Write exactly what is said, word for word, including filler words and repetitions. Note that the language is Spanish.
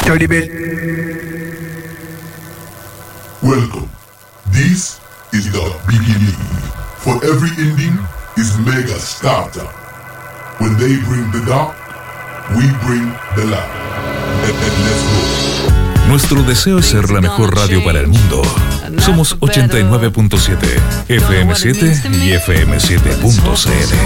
Dirty bit. Welcome. This is the beginning. For every ending is mega starter. When they bring the dark, we bring the light. And, and let's go. Nuestro deseo es ser la mejor radio para el mundo. Somos ochenta y nueve punto siete, F M siete y F M siete punto C L.